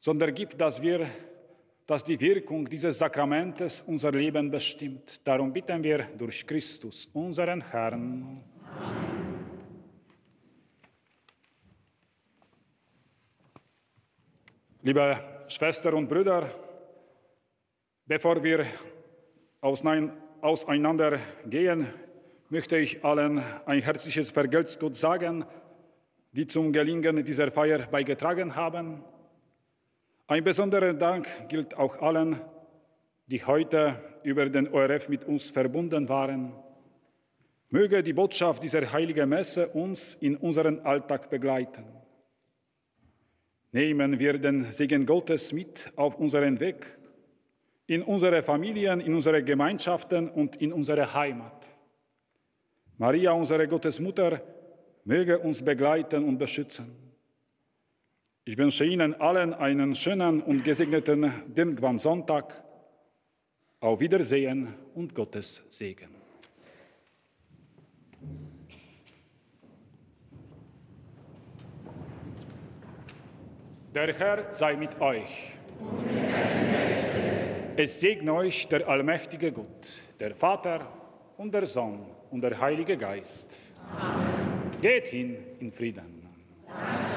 sondern gib, dass die Wirkung dieses Sakramentes unser Leben bestimmt. Darum bitten wir durch Christus, unseren Herrn. Amen. Liebe Schwestern und Brüder, bevor wir auseinander gehen, möchte ich allen ein herzliches Vergelt's Gott sagen, die zum Gelingen dieser Feier beigetragen haben. Ein besonderer Dank gilt auch allen, die heute über den ORF mit uns verbunden waren. Möge die Botschaft dieser heiligen Messe uns in unseren Alltag begleiten. Nehmen wir den Segen Gottes mit auf unseren Weg, in unsere Familien, in unsere Gemeinschaften und in unsere Heimat. Maria, unsere Gottesmutter, möge uns begleiten und beschützen. Ich wünsche Ihnen allen einen schönen und gesegneten Dirnguan-Sonntag. Auf Wiedersehen und Gottes Segen. Der Herr sei mit euch. Und mit deinem Geiste. Es segne euch der allmächtige Gott, der Vater und der Sohn und der Heilige Geist. Amen. Geht hin in Frieden.